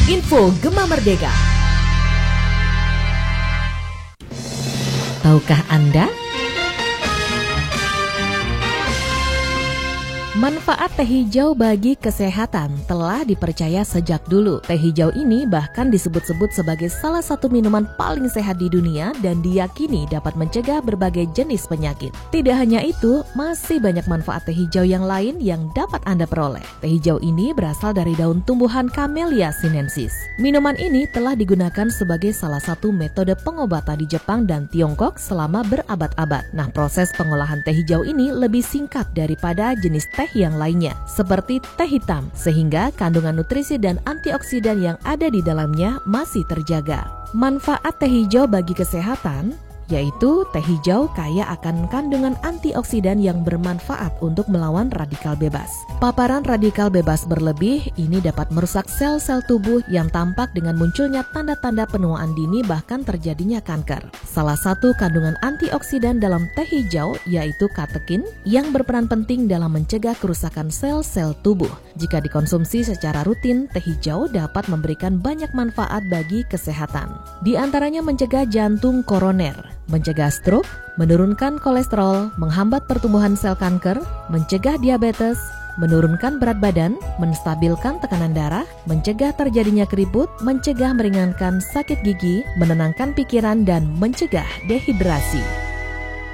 Info Gema Merdeka. Tahukah Anda? Manfaat teh hijau bagi kesehatan telah dipercaya sejak dulu. Teh hijau ini bahkan disebut-sebut sebagai salah satu minuman paling sehat di dunia dan diyakini dapat mencegah berbagai jenis penyakit. Tidak hanya itu, masih banyak manfaat teh hijau yang lain yang dapat Anda peroleh. Teh hijau ini berasal dari daun tumbuhan Camellia sinensis. Minuman ini telah digunakan sebagai salah satu metode pengobatan di Jepang dan Tiongkok selama berabad-abad. Nah, proses pengolahan teh hijau ini lebih singkat daripada jenis teh yang lainnya, seperti teh hitam, sehingga kandungan nutrisi dan antioksidan yang ada di dalamnya masih terjaga. Manfaat teh hijau bagi kesehatan yaitu teh hijau kaya akan kandungan antioksidan yang bermanfaat untuk melawan radikal bebas. Paparan radikal bebas berlebih ini dapat merusak sel-sel tubuh yang tampak dengan munculnya tanda-tanda penuaan dini bahkan terjadinya kanker. Salah satu kandungan antioksidan dalam teh hijau yaitu katekin yang berperan penting dalam mencegah kerusakan sel-sel tubuh. Jika dikonsumsi secara rutin, teh hijau dapat memberikan banyak manfaat bagi kesehatan. Di antaranya mencegah jantung koroner, mencegah stroke, menurunkan kolesterol, menghambat pertumbuhan sel kanker, mencegah diabetes, menurunkan berat badan, menstabilkan tekanan darah, mencegah terjadinya keriput, mencegah meringankan sakit gigi, menenangkan pikiran, dan mencegah dehidrasi.